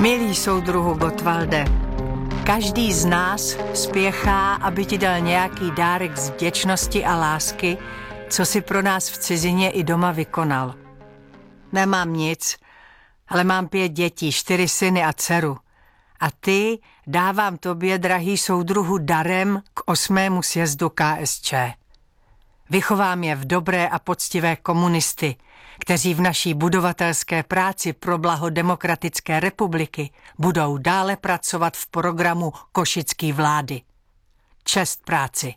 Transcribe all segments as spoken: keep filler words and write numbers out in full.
Milý soudruhu Gottwalde, každý z nás spěchá, aby ti dal nějaký dárek z vděčnosti a lásky, co si pro nás v cizině i doma vykonal. Nemám nic, ale mám pět dětí, čtyři syny a dceru. A ty dávám tobě, drahý soudruhu, darem k osmému sjezdu K S Č. Vychovám je v dobré a poctivé komunisty, kteří v naší budovatelské práci pro blaho demokratické republiky budou dále pracovat v programu košické vlády. Čest práci.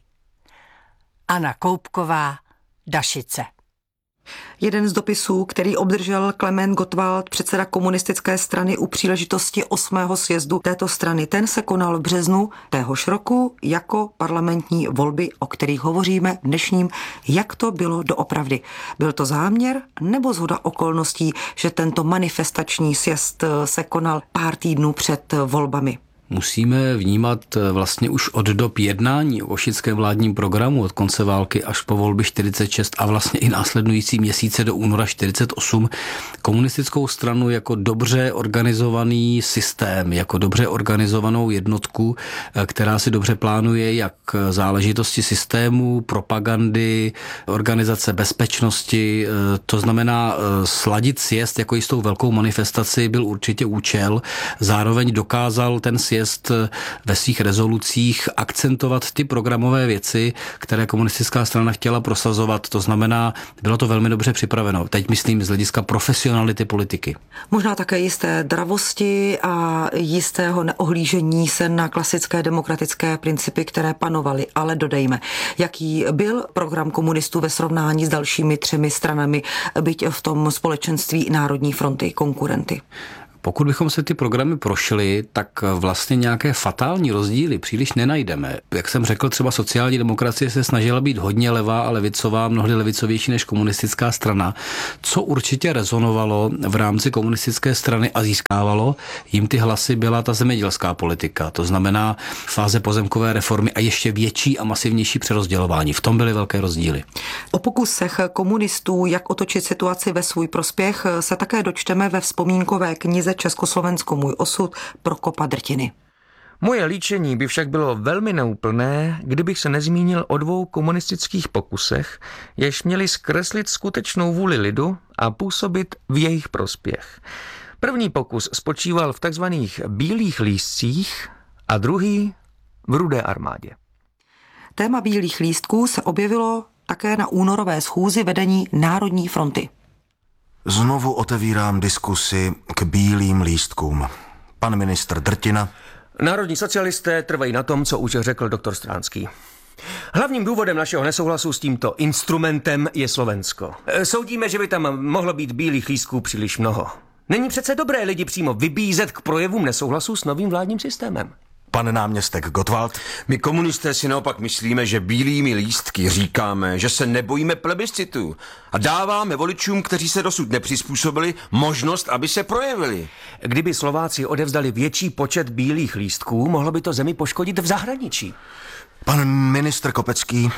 Anna Koupková, Dašice. Jeden z dopisů, který obdržel Klement Gottwald, předseda komunistické strany u příležitosti osmého sjezdu této strany, ten se konal v březnu téhož roku jako parlamentní volby, o kterých hovoříme v dnešním. Jak to bylo doopravdy? Byl to záměr nebo shoda okolností, že tento manifestační sjezd se konal pár týdnů před volbami? Musíme vnímat vlastně už od dob jednání o košickém vládním programu od konce války až po volby čtyřicet šest a vlastně i následující měsíce do února čtyřicet osm komunistickou stranu jako dobře organizovaný systém, jako dobře organizovanou jednotku, která si dobře plánuje jak záležitosti systému, propagandy, organizace bezpečnosti, to znamená sladit sjezd jako jistou velkou manifestaci byl určitě účel, zároveň dokázal ten sjezd ve svých rezolucích akcentovat ty programové věci, které komunistická strana chtěla prosazovat. To znamená, bylo to velmi dobře připraveno. Teď myslím z hlediska profesionality politiky. Možná také jisté dravosti a jistého neohlížení se na klasické demokratické principy, které panovaly. Ale dodejme, jaký byl program komunistů ve srovnání s dalšími třemi stranami, byť v tom společenství Národní fronty konkurenty. Pokud bychom se ty programy prošli, tak vlastně nějaké fatální rozdíly příliš nenajdeme. Jak jsem řekl, třeba sociální demokracie se snažila být hodně levá a levicová, mnohdy levicovější než komunistická strana, co určitě rezonovalo v rámci komunistické strany a získávalo jim ty hlasy, byla ta zemědělská politika. To znamená fáze pozemkové reformy a ještě větší a masivnější přerozdělování. V tom byly velké rozdíly. O pokusech komunistů, jak otočit situaci ve svůj prospěch, se také dočteme ve vzpomínkové knize Československo můj osud Prokopa Drtiny. Moje líčení by však bylo velmi neúplné, kdybych se nezmínil o dvou komunistických pokusech, jež měli zkreslit skutečnou vůli lidu a působit v jejich prospěch. První pokus spočíval v takzvaných bílých lístcích a druhý v Rudé armádě. Téma bílých lístků se objevilo také na únorové schůzi vedení Národní fronty. Znovu otevírám diskusi k bílým lístkům. Pan ministr Drtina. Národní socialisté trvají na tom, co už řekl doktor Stránský. Hlavním důvodem našeho nesouhlasu s tímto instrumentem je Slovensko. Soudíme, že by tam mohlo být bílých lístků příliš mnoho. Není přece dobré lidi přímo vybízet k projevům nesouhlasu s novým vládním systémem. Pan náměstek Gottwald. My komunisté si naopak myslíme, že bílými lístky říkáme, že se nebojíme plebiscitu a dáváme voličům, kteří se dosud nepřizpůsobili, možnost, aby se projevili. Kdyby Slováci odevzdali větší počet bílých lístků, mohlo by to zemi poškodit v zahraničí. Pan ministr Kopecký.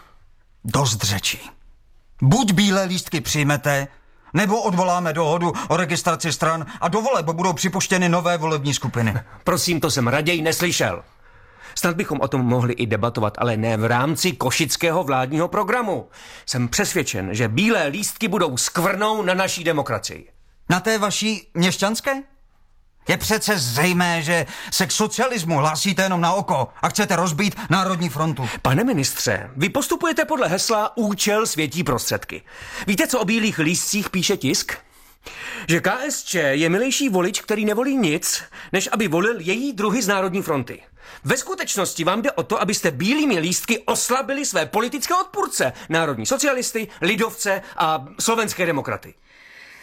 Dost řečí. Buď bílé lístky přijmete, nebo odvoláme dohodu o registraci stran a do voleb budou připuštěny nové volební skupiny. Prosím, to jsem raději neslyšel. Snad bychom o tom mohli i debatovat, ale ne v rámci košického vládního programu. Jsem přesvědčen, že bílé lístky budou skvrnou na naší demokracii. Na té vaší měšťanské? Je přece zřejmé, že se k socialismu hlásíte jenom na oko a chcete rozbít Národní frontu. Pane ministře, vy postupujete podle hesla účel světí prostředky. Víte, co o bílých lístcích píše tisk? Že K S Č je milejší volič, který nevolí nic, než aby volil její druhy z Národní fronty. Ve skutečnosti vám jde o to, abyste bílými lístky oslabili své politické odpůrce, národní socialisty, lidovce a slovenské demokraty.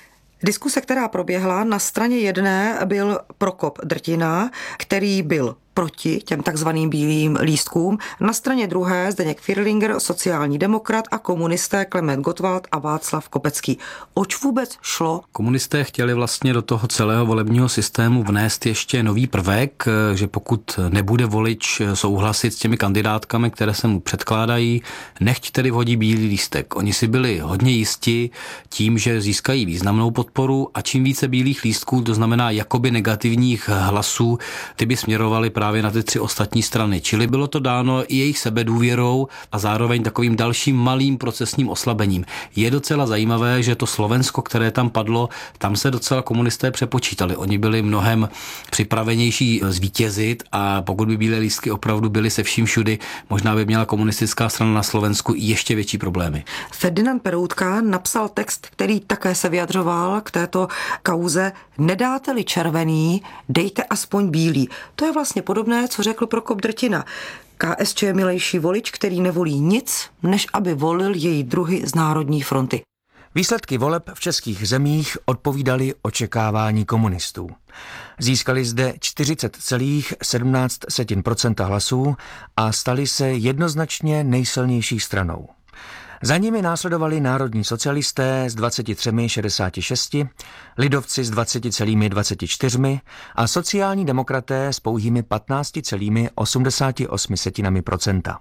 Diskuse, která proběhla, na straně jedné byl Prokop Drtina, který byl proti těm takzvaným bílým lístkům. Na straně druhé Zdeněk Firlinger, sociální demokrat, a komunisté Klement Gottwald a Václav Kopecký. Oč vůbec šlo? Komunisté chtěli vlastně do toho celého volebního systému vnést ještě nový prvek, že pokud nebude volič souhlasit s těmi kandidátkami, které se mu předkládají, nechť tedy vhodí bílý lístek. Oni si byli hodně jisti tím, že získají významnou podporu, a čím více bílých lístků, to znamená jakoby negativních hlasů, ty by směrovaly právě na ty tři ostatní strany. Čili bylo to dáno i jejich sebedůvěrou a zároveň takovým dalším malým procesním oslabením. Je docela zajímavé, že to Slovensko, které tam padlo, tam se docela komunisté přepočítali. Oni byli mnohem připravenější zvítězit, a pokud by bílé lístky opravdu byly se vším všudy, možná by měla komunistická strana na Slovensku ještě větší problémy. Ferdinand Peroutka napsal text, který také se vyjadřoval k této kauze. Nedáte-li červený, dejte aspoň bílý. To je vlastně podobné, co řekl Prokop Drtina. K S Č je milejší volič, který nevolí nic, než aby volil její druhy z Národní fronty. Výsledky voleb v českých zemích odpovídaly očekávání komunistů. Získali zde čtyřicet celá sedmnáct procenta hlasů a stali se jednoznačně nejsilnější stranou. Za nimi následovali národní socialisté s dvacet tři celá šedesát šest, lidovci s dvacet celá dvacet čtyři a sociální demokraté s pouhými patnáct celá osmdesát osm procenta.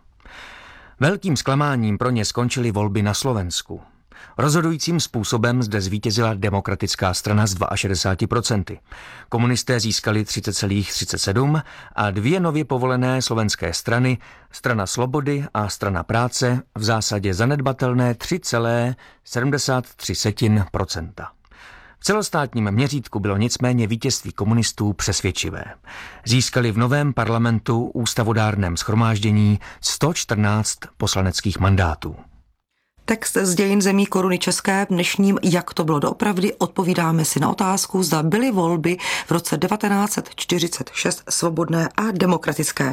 Velkým zklamáním pro ně skončily volby na Slovensku. Rozhodujícím způsobem zde zvítězila demokratická strana s šedesát dva procent. Komunisté získali třicet celá třicet sedm a dvě nově povolené slovenské strany, strana Slobody a strana Práce, v zásadě zanedbatelné tři celá sedmdesát tři procenta. V celostátním měřítku bylo nicméně vítězství komunistů přesvědčivé. Získali v novém parlamentu ústavodárném shromáždění sto čtrnáct poslaneckých mandátů. Text z dějin zemí Koruny české v dnešním Jak to bylo doopravdy odpovídáme si na otázku, zda byly volby v roce devatenáct set čtyřicet šest svobodné a demokratické.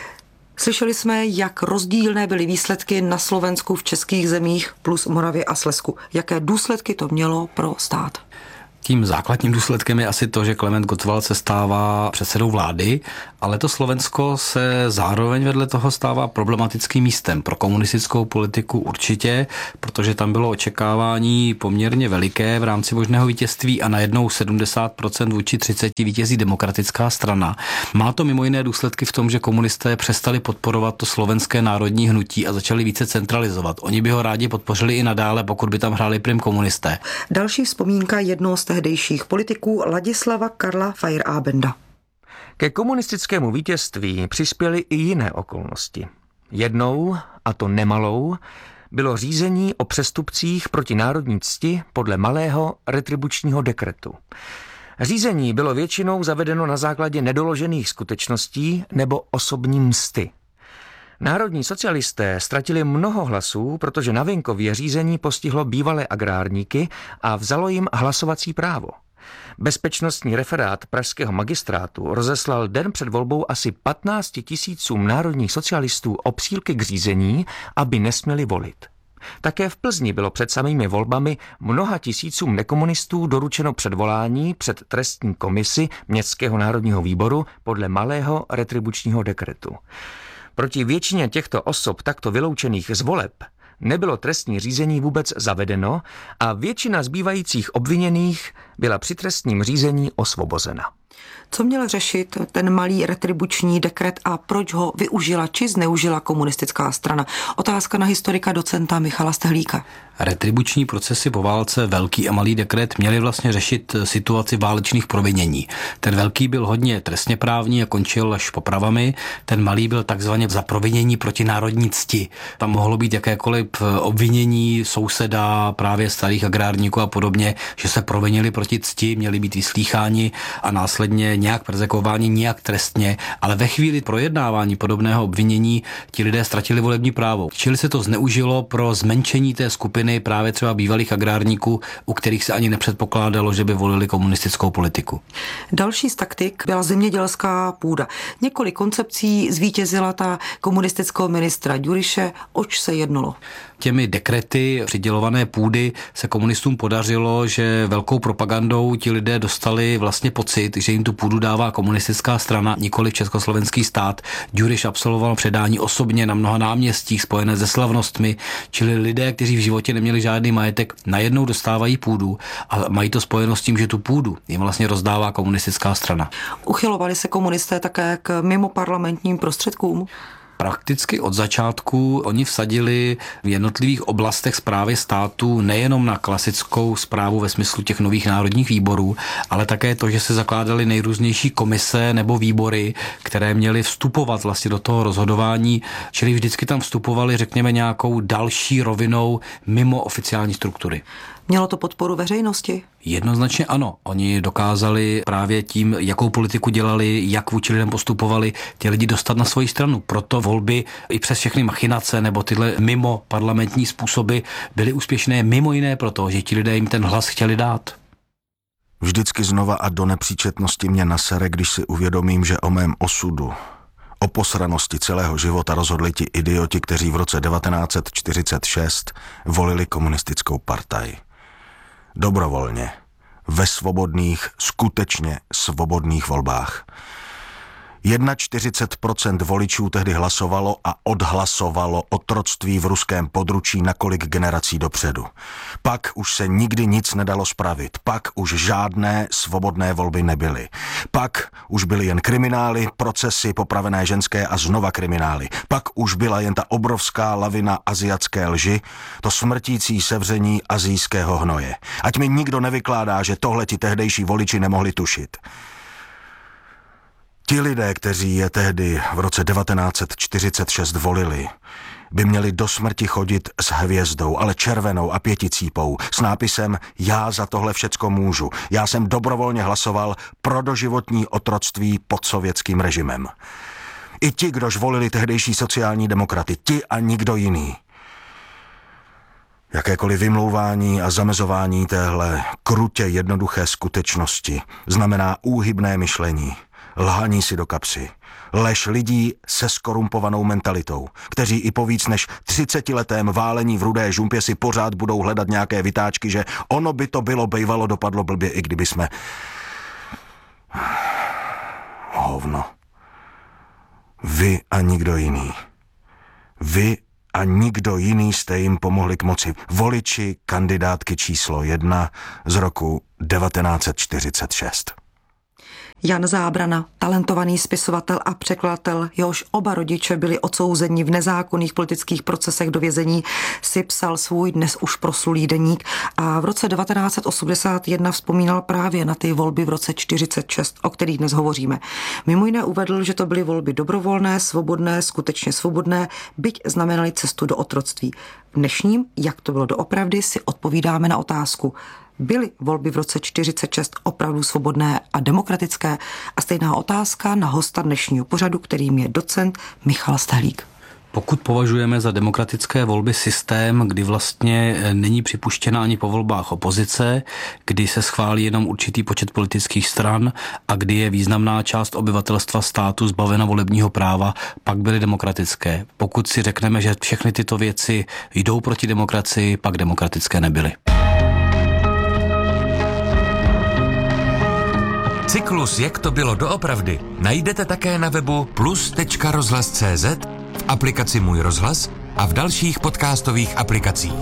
Slyšeli jsme, jak rozdílné byly výsledky na Slovensku, v českých zemích plus Moravě a Slezsku. Jaké důsledky to mělo pro stát? Tím základním důsledkem je asi to, že Klement Gottwald se stává předsedou vlády, ale to Slovensko se zároveň vedle toho stává problematickým místem pro komunistickou politiku určitě, protože tam bylo očekávání poměrně veliké v rámci možného vítězství a najednou sedmdesát procent vůči třicet vítězí demokratická strana. Má to mimo jiné důsledky v tom, že komunisté přestali podporovat to slovenské národní hnutí a začali více centralizovat. Oni by ho rádi podpořili i nadále, pokud by tam hráli prim komunisté. Další vzpomínka jednoho z tehdejších politiků Ladislava Karla Feyerabenda. Ke komunistickému vítězství přispěly i jiné okolnosti. Jednou, a to nemalou, bylo řízení o přestupcích proti národní cti podle malého retribučního dekretu. Řízení bylo většinou zavedeno na základě nedoložených skutečností nebo osobní msty. Národní socialisté ztratili mnoho hlasů, protože na venkově řízení postihlo bývalé agrárníky a vzalo jim hlasovací právo. Bezpečnostní referát pražského magistrátu rozeslal den před volbou asi patnáct tisícům národních socialistů obsílky k řízení, aby nesměli volit. Také v Plzni bylo před samými volbami mnoha tisícům nekomunistů doručeno předvolání před trestní komisi Městského národního výboru podle malého retribučního dekretu. Proti většině těchto osob takto vyloučených z voleb nebylo trestní řízení vůbec zavedeno a většina zbývajících obviněných byla při trestním řízení osvobozena. Co měl řešit ten malý retribuční dekret a proč ho využila či zneužila komunistická strana? Otázka na historika docenta Michala Stehlíka. Retribuční procesy po válce, velký a malý dekret, měly vlastně řešit situaci válečných provinění. Ten velký byl hodně trestně právní a končil až popravami, ten malý byl takzvaně za provinění proti národní cti. Tam mohlo být jakékoliv obvinění souseda, právě starých agrárníků a podobně, že se provinili proti cti, měli být vyslýcháni a následně nějak persekováni, nějak trestně, ale ve chvíli projednávání podobného obvinění ti lidé ztratili volební právo. Čili se to zneužilo pro zmenšení té skupiny právě třeba bývalých agrárníků, u kterých se ani nepředpokládalo, že by volili komunistickou politiku. Další z taktik byla zemědělská půda. Několik koncepcí zvítězila ta komunistického ministra Ďuriše. Oč se jednalo? těmi dekrety přidělované půdy se komunistům podařilo, že velkou propagandou ti lidé dostali vlastně pocit, že jim tu půdu dává komunistická strana, nikoli československý stát. Ďuriš absolvoval předání osobně na mnoha náměstích spojené se slavnostmi, čili lidé, kteří v životě neměli žádný majetek, najednou dostávají půdu a mají to spojeno s tím, že tu půdu jim vlastně rozdává komunistická strana. Uchylovali se komunisté také k mimoparlamentním prostředkům? Prakticky od začátku oni vsadili v jednotlivých oblastech správy státu nejenom na klasickou správu ve smyslu těch nových národních výborů, ale také to, že se zakládaly nejrůznější komise nebo výbory, které měly vstupovat vlastně do toho rozhodování, čili vždycky tam vstupovali, řekněme, nějakou další rovinou mimo oficiální struktury. Mělo to podporu veřejnosti? Jednoznačně ano. Oni dokázali právě tím, jakou politiku dělali, jak vůči lidem postupovali, ti lidi dostat na svoji stranu. Proto volby i přes všechny machinace nebo tyhle mimo parlamentní způsoby byly úspěšné mimo jiné proto, že ti lidé jim ten hlas chtěli dát. Vždycky znova a do nepříčetnosti mě nasere, když si uvědomím, že o mém osudu, o posranosti celého života rozhodli ti idioti, kteří v roce devatenáct set čtyřicet šest volili komunistickou partaj. Dobrovolně, ve svobodných, skutečně svobodných volbách. čtyřicet jedna procent voličů tehdy hlasovalo a odhlasovalo otroctví v ruském područí na kolik generací dopředu. Pak už se nikdy nic nedalo spravit, pak už žádné svobodné volby nebyly. Pak už byly jen kriminály, procesy, popravené ženské a znova kriminály. Pak už byla jen ta obrovská lavina asiatské lži, to smrtící sevření asijského hnoje. Ať mi nikdo nevykládá, že tohle ti tehdejší voliči nemohli tušit. Ti lidé, kteří je tehdy v roce devatenáct set čtyřicet šest volili, by měli do smrti chodit s hvězdou, ale červenou a pěticípou, s nápisem já za tohle všecko můžu. Já jsem dobrovolně hlasoval pro doživotní otroctví pod sovětským režimem. I ti, kdož volili tehdejší sociální demokraty, ti a nikdo jiný. Jakékoliv vymlouvání a zamezování téhle krutě jednoduché skutečnosti znamená úhybné myšlení. Lhaní si do kapsy. Lež lidí se skorumpovanou mentalitou, kteří i po víc než třicetiletém válení v rudé žumpě si pořád budou hledat nějaké vytáčky, že ono by to bylo bejvalo dopadlo blbě, i kdyby jsme... Hovno. Vy a nikdo jiný. Vy a nikdo jiný jste jim pomohli k moci. Voliči kandidátky číslo jedna z roku devatenáct set čtyřicet šest. Jan Zábrana, talentovaný spisovatel a překladatel, jehož oba rodiče byli odsouzeni v nezákonných politických procesech do vězení, si psal svůj dnes už proslulý deník a v roce devatenáct set osmdesát jedna vzpomínal právě na ty volby v roce čtyřicet šest, o kterých dnes hovoříme. Mimo jiné uvedl, že to byly volby dobrovolné, svobodné, skutečně svobodné, byť znamenaly cestu do otroctví. V dnešním, jak to bylo doopravdy, si odpovídáme na otázku. Byly volby v roce čtyřicet šest opravdu svobodné a demokratické? A stejná otázka na hosta dnešního pořadu, kterým je docent Michal Stahlík. Pokud považujeme za demokratické volby systém, kdy vlastně není připuštěna ani po volbách opozice, kdy se schválí jenom určitý počet politických stran a kdy je významná část obyvatelstva státu zbavena volebního práva, pak byly demokratické. Pokud si řekneme, že všechny tyto věci jdou proti demokracii, pak demokratické nebyly. Cyklus Jak to bylo doopravdy najdete také na webu plus tečka rozhlas tečka cé zet, v aplikaci Můj rozhlas a v dalších podcastových aplikacích.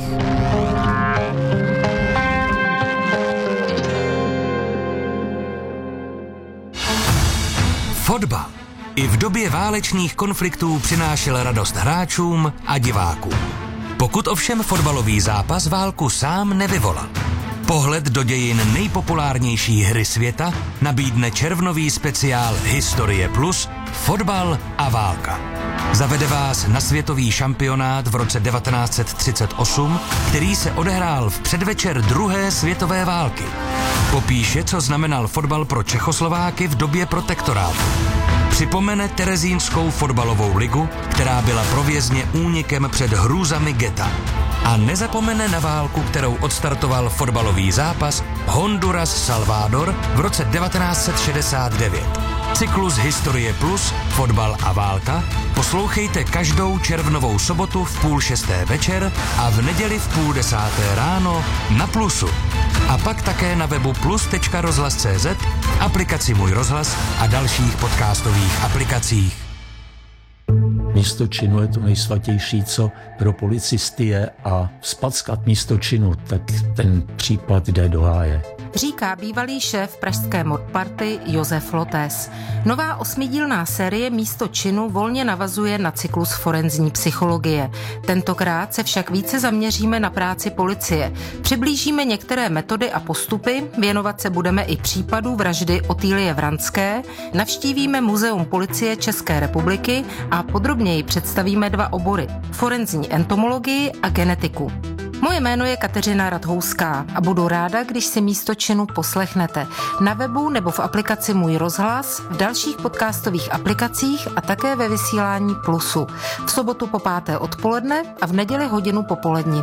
Fotbal i v době válečných konfliktů přinášel radost hráčům a divákům. Pokud ovšem fotbalový zápas válku sám nevyvolal. Pohled do dějin nejpopulárnější hry světa nabídne červnový speciál Historie plus, fotbal a válka. Zavede vás na světový šampionát v roce devatenáct set třicet osm, který se odehrál v předvečer druhé světové války. Popíše, co znamenal fotbal pro Čechoslováky v době protektorátu. Připomene terezínskou fotbalovou ligu, která byla pro vězně únikem před hrůzami geta. A nezapomene na válku, kterou odstartoval fotbalový zápas Honduras-Salvador v roce devatenáct set šedesát devět. Cyklus Historie plus, fotbal a válka poslouchejte každou červnovou sobotu v půl šesté večer a v neděli v půl desáté ráno na Plusu. A pak také na webu plus tečka rozhlas tečka cé zet, aplikaci Můj rozhlas a dalších podcastových aplikacích. Místo činu je to nejsvatější, co pro policisty je, a vzpackat místo činu, tak ten případ jde do háje. Říká bývalý šéf pražské mordparty Josef Lotes. Nová osmidílná série Místo činu volně navazuje na cyklus forenzní psychologie. Tentokrát se však více zaměříme na práci policie. Přiblížíme některé metody a postupy, věnovat se budeme i případu vraždy Otýlie Vranské, navštívíme Muzeum policie České republiky a podrobněji představíme dva obory: forenzní entomologii a genetiku. Moje jméno je Kateřina Radhouská a budu ráda, když si Místo činu poslechnete na webu nebo v aplikaci Můj rozhlas, v dalších podcastových aplikacích a také ve vysílání Plusu. V sobotu po páté odpoledne a v neděli hodinu popoledni.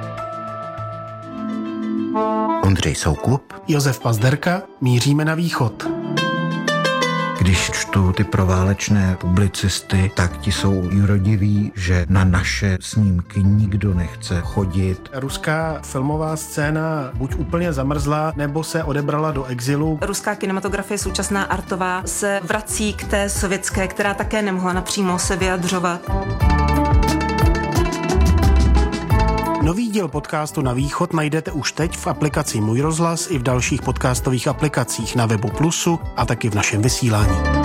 Ondřej Soukup, Josef Pazderka, míříme na východ. Když čtu ty proválečné publicisty, tak ti jsou jurodiví, že na naše snímky nikdo nechce chodit. Ruská filmová scéna buď úplně zamrzla, nebo se odebrala do exilu. Ruská kinematografie současná artová se vrací k té sovětské, která také nemohla napřímo se vyjadřovat. Nový díl podcastu Na východ najdete už teď v aplikaci Můj rozhlas i v dalších podcastových aplikacích na webu Plusu a taky v našem vysílání.